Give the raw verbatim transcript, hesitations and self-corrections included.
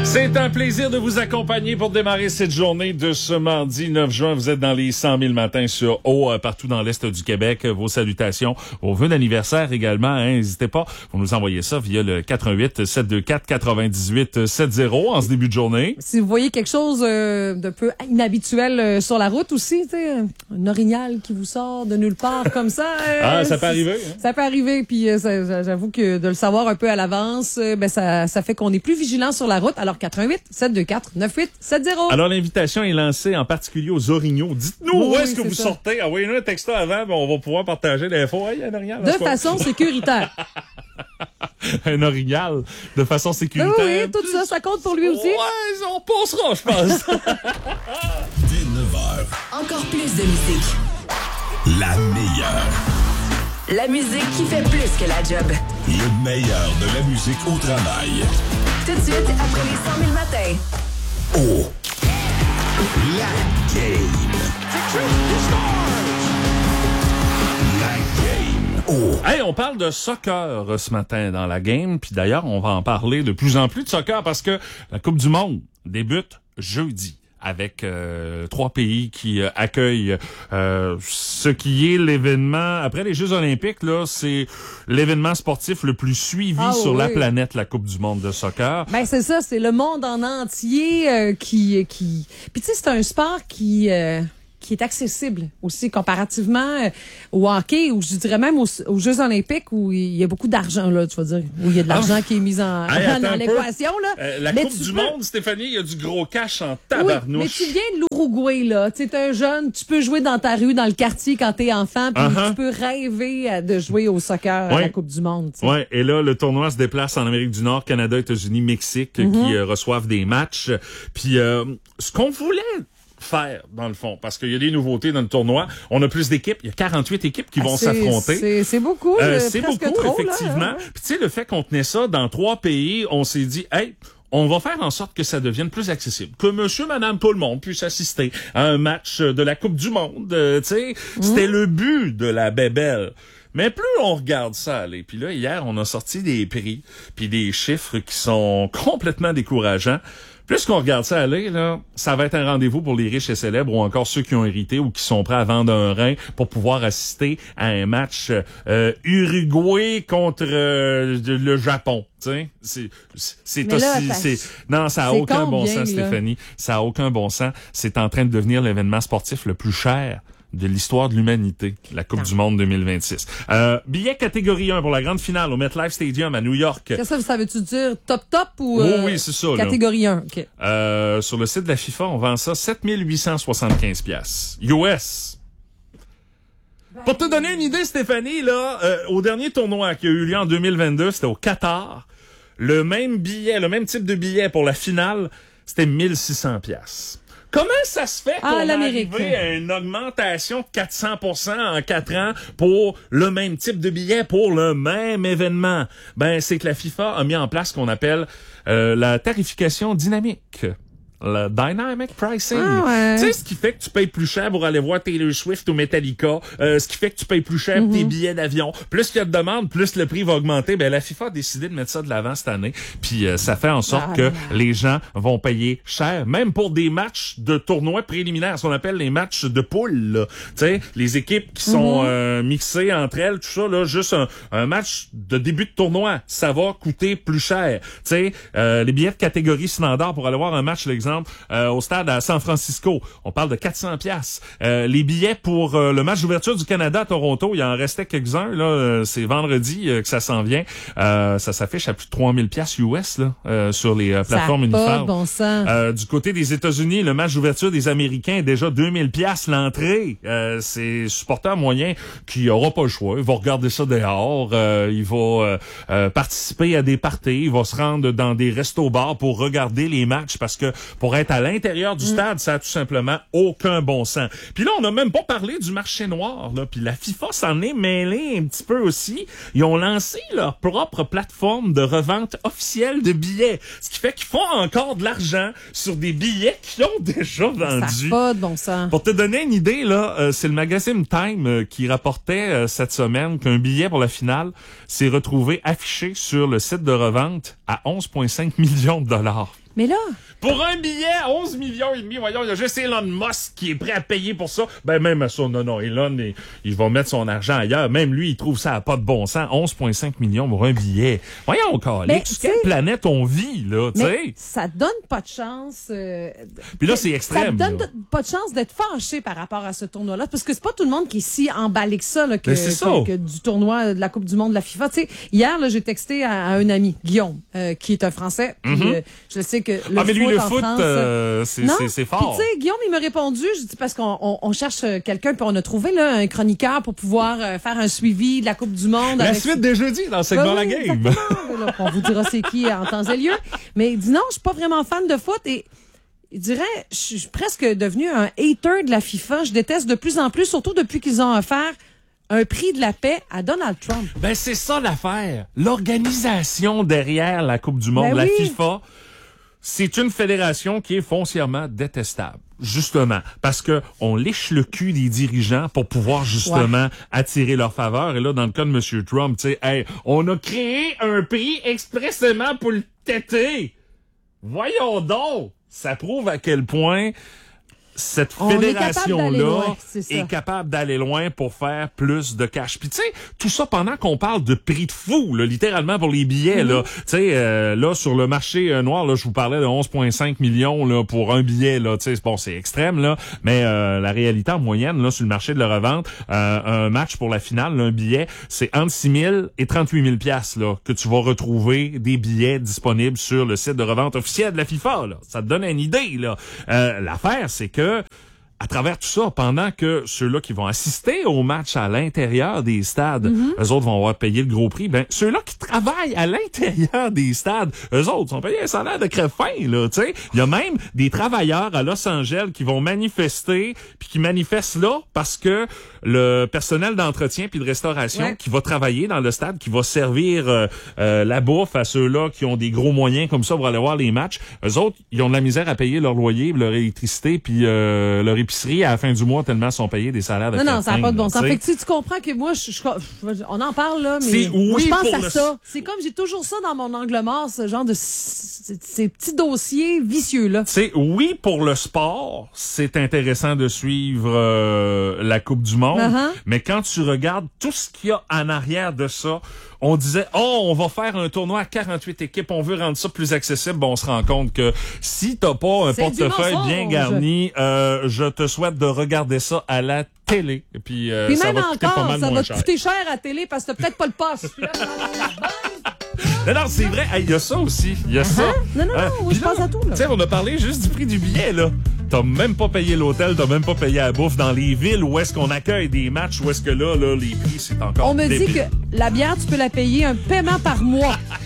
C'est un plaisir de vous accompagner pour démarrer cette journée de ce mardi neuf juin. Vous êtes dans les cent mille matins sur eau, euh, partout dans l'Est du Québec. Vos salutations, vos vœux d'anniversaire également. Hein, n'hésitez pas, vous nous envoyez ça via le quatre un huit, sept deux quatre, quatre-vingt-dix-huit soixante en ce début de journée. Si vous voyez quelque chose euh, d'un peu inhabituel euh, sur la route aussi, tu sais, un orignal qui vous sort de nulle part comme ça. Euh, Ah, ça peut arriver. Hein? Ça peut arriver, puis euh, ça, j'avoue que de le savoir un peu à l'avance, euh, ben ça, ça fait qu'on est plus vigilant sur la route. Alors quatre un huit, sept deux quatre, neuf huit sept zéro. Alors, l'invitation est lancée en particulier aux orignaux. Dites-nous oui, où est-ce que c'est vous ça. sortez. Envoyez-nous un texto avant, ben on va pouvoir partager l'info. Hey, il y a un orignal. De façon sécuritaire. Un orignal de façon Ben sécuritaire. oui, oui, tout ça, ça compte pour lui aussi. Ouais, on passera, je pense. Dès neuf heures, Encore plus de musique. la meilleure. La musique qui fait plus que la job. Le meilleur de la musique au travail. Tout de suite, après les cent mille matins. Oh! La game. La game. Oh! Hey, on parle de soccer euh, ce matin dans la game, puis d'ailleurs, on va en parler de plus en plus de soccer parce que la Coupe du Monde débute jeudi avec euh, trois pays qui euh, accueillent euh, ce qui est l'événement. Après les Jeux olympiques, là, c'est l'événement sportif le plus suivi Ah, sur oui. la planète, la Coupe du Monde de soccer. Ben c'est ça, c'est le monde en entier euh, qui qui. Puis tu sais, c'est un sport qui euh, qui est accessible aussi comparativement euh, au hockey ou je dirais même aux, aux Jeux olympiques où il y a beaucoup d'argent là, tu vas dire, où il y a de l'argent Ah. qui est mis en Hey, attends dans un peu. l'équation là. Euh, la Mais Coupe tu du peux- Monde, Stéphanie, il y a du gros cash en Oui, tabarnouche. mais tu viens de l'Uruguay, là. Tu es un jeune, tu peux jouer dans ta rue, dans le quartier quand t'es enfant, puis Uh-huh. tu peux rêver euh, de jouer au soccer à Ouais. la Coupe du Monde. tu sais. Ouais, et là, le tournoi se déplace en Amérique du Nord, Canada, États-Unis, Mexique, Mm-hmm. qui euh, reçoivent des matchs. Puis, euh, ce qu'on voulait faire, dans le fond, parce qu'il y a des nouveautés dans le tournoi, on a plus d'équipes, il y a quarante-huit équipes qui Ah, vont c'est- s'affronter. C'est c'est beaucoup, Euh, là, c'est presque beaucoup, trop, effectivement. Là, hein. Puis tu sais, le fait qu'on tenait ça dans trois pays, on s'est dit, hey, on va faire en sorte que ça devienne plus accessible, que monsieur, madame, tout le monde puisse assister à un match de la Coupe du Monde. Euh, tu sais, c'était le but de la bébelle. Mais plus on regarde ça aller, puis là, hier, on a sorti des prix, puis des chiffres qui sont complètement décourageants. Plus qu'on regarde ça aller, là, ça va être un rendez-vous pour les riches et célèbres ou encore ceux qui ont hérité ou qui sont prêts à vendre un rein pour pouvoir assister à un match euh, Uruguay contre euh, le Japon. Tu sais, c'est c'est Mais là, aussi ça- c'est non, ça a c'est aucun bon combien, sens, là? Stéphanie. Ça a aucun bon sens. C'est en train de devenir l'événement sportif le plus cher de l'histoire de l'humanité, la Coupe Non. du Monde deux mille vingt-six. Euh, billet catégorie un pour la grande finale au MetLife Stadium à New York. Qu'est-ce que ça veut-tu dire? Top top ou Oui, euh, oui, c'est ça, là. catégorie un? OK. Euh, sur le site de la FIFA, on vend ça sept mille huit cent soixante-quinze piastres. U S. Pour te donner une idée, Stéphanie, là, euh, au dernier tournoi qui a eu lieu en deux mille vingt-deux, c'était au Qatar. Le même billet, le même type de billet pour la finale, c'était mille six cents piastres. Comment ça se fait Ah, qu'on est l'Amérique. arrivé à une augmentation de quatre cents pour cent en quatre ans pour le même type de billet, pour le même événement? Ben, c'est que la FIFA a mis en place ce qu'on appelle euh, la tarification dynamique. Le dynamic pricing. Ah ouais. Tu sais, ce qui fait que tu payes plus cher pour aller voir Taylor Swift ou Metallica, euh, ce qui fait que tu payes plus cher Mm-hmm. tes billets d'avion. Plus il y a de demande, plus le prix va augmenter. Ben, la FIFA a décidé de mettre ça de l'avant cette année. Puis euh, ça fait en sorte Ah, que là. les gens vont payer cher, même pour des matchs de tournois préliminaires, ce qu'on appelle les matchs de poule. là. Tu sais, les équipes qui sont Mm-hmm. euh, mixées entre elles, tout ça, là, juste un, un match de début de tournoi, ça va coûter plus cher. Tu sais, euh, les billets de catégorie standard pour aller voir un match, l'exemple, euh, au stade à San Francisco, on parle de quatre cents piastres. Euh, les billets pour euh, le match d'ouverture du Canada à Toronto, il en restait quelques-uns, là, euh, c'est vendredi euh, que ça s'en vient. Euh, ça s'affiche à plus de trois mille piastres U S là, euh, sur les euh, plateformes Ça a pas uniformes. de bon sens. Euh, du côté des États-Unis, le match d'ouverture des Américains est déjà deux mille piastres l'entrée. Euh, c'est supporter moyen qui aura pas le choix. Il va regarder ça dehors. Euh, il va euh, euh, participer à des parties. Il va se rendre dans des restos-bars pour regarder les matchs parce que pour être à l'intérieur du stade, ça a tout simplement aucun bon sens. Puis là, on n'a même pas parlé du marché noir. Là. Puis la FIFA s'en est mêlée un petit peu aussi. Ils ont lancé leur propre plateforme de revente officielle de billets. Ce qui fait qu'ils font encore de l'argent sur des billets qu'ils ont déjà Ça vendus. n'a pas de bon sens. Pour te donner une idée, là, euh, c'est le magazine Time euh, qui rapportait euh, cette semaine qu'un billet pour la finale s'est retrouvé affiché sur le site de revente à onze virgule cinq millions de dollars. Mais là... Pour un billet, onze millions et demi, voyons, il y a juste Elon Musk qui est prêt à payer pour ça. Ben, même à ça, non, non, Elon, il, il va mettre son argent ailleurs. Même lui, il trouve ça à pas de bon sens. onze virgule cinq millions pour un billet. Voyons, Calix, quelle planète on vit, là, tu sais? Ça donne pas de chance. Euh, Puis là, c'est extrême. Ça donne là. pas de chance d'être fâché par rapport à ce tournoi-là, parce que c'est pas tout le monde qui est si emballé que ça, là, que, c'est ça. que, que du tournoi de la Coupe du Monde de la FIFA. Tu sais, hier, là, j'ai texté à, à un ami, Guillaume, euh, qui est un Français. Puis, Mm-hmm. euh, je sais que le Ah, mais lui, foot le en foot, France, euh, c'est, non. c'est, c'est fort. Puis, tu sais, Guillaume, il m'a répondu, je dis parce qu'on on, on cherche quelqu'un, puis on a trouvé là un chroniqueur pour pouvoir euh, faire un suivi de la Coupe du Monde. La avec... suite des jeudis dans le segment Ben La oui, Game. exactement. Là, on vous dira c'est qui en temps et lieu. Mais il dit non, je suis pas vraiment fan de foot et il dirait, je suis presque devenu un hater de la FIFA. Je déteste de plus en plus, surtout depuis qu'ils ont offert un prix de la paix à Donald Trump. Ben, c'est ça l'affaire. L'organisation derrière la Coupe du Monde, Ben la oui. FIFA, c'est une fédération qui est foncièrement détestable. Justement, parce que on lèche le cul des dirigeants pour pouvoir justement ouais. attirer leur faveur. Et là, dans le cas de M. Trump, tu sais, hey, on a créé un prix expressément pour le têter. Voyons donc! Ça prouve à quel point cette fédération-là est, est capable d'aller loin pour faire plus de cash. Puis tu sais, tout ça pendant qu'on parle de prix de fou, là, littéralement pour les billets. Mm-hmm. Là, tu sais, euh, là sur le marché euh, noir, là, je vous parlais de onze virgule cinq millions là pour un billet. Là, tu sais, bon, c'est extrême là, mais euh, la réalité en moyenne là sur le marché de la revente, euh, un match pour la finale, là, un billet, c'est entre six mille et trente-huit mille piastres là que tu vas retrouver des billets disponibles sur le site de revente officiel de la FIFA. Là, ça te donne une idée là. Euh, l'affaire, c'est que à travers tout ça, pendant que ceux-là qui vont assister au match à l'intérieur des stades, mm-hmm. eux autres vont avoir payé le gros prix, ben ceux-là qui travaillent à l'intérieur des stades, eux autres sont payés un salaire de crève-fin, là, tu sais. Il y a même des travailleurs à Los Angeles qui vont manifester, puis qui manifestent là parce que le personnel d'entretien puis de restauration ouais. qui va travailler dans le stade, qui va servir euh, euh, la bouffe à ceux-là qui ont des gros moyens comme ça pour aller voir les matchs, eux autres, ils ont de la misère à payer leur loyer, leur électricité, puis euh, leur épicerie à la fin du mois tellement sont payés des salaires de Non, non, ça n'a pas de bon sens. T'sais. Fait que tu, tu comprends que moi, je, je, je, on en parle, là, mais c'est, oui, moi, je pense à le... ça. C'est comme, j'ai toujours ça dans mon angle mort, ce genre de ces petits dossiers vicieux-là. C'est oui, pour le sport, c'est intéressant de suivre euh, la Coupe du Monde, uh-huh. mais quand tu regardes tout ce qu'il y a en arrière de ça, on disait, oh, on va faire un tournoi à quarante-huit équipes, on veut rendre ça plus accessible. Bon, on se rend compte que si t'as pas un c'est portefeuille bien garni, euh, je te souhaite de regarder ça à la télé. Et puis, euh, puis ça même va coûter encore, pas mal ça moins va cher. te coûter cher à la télé parce que t'as peut-être pas le poste. Non, non, c'est vrai. Il hey, y a ça aussi. Il y a uh-huh. ça. Non, non, non. Euh, oui, je pense à tout. Tu sais, on a parlé juste du prix du billet, là. T'as même pas payé l'hôtel, t'as même pas payé la bouffe dans les villes où est-ce qu'on accueille des matchs, où est-ce que là, là, les prix, c'est encore On me débile. dit que la bière, tu peux la payer un paiement par mois.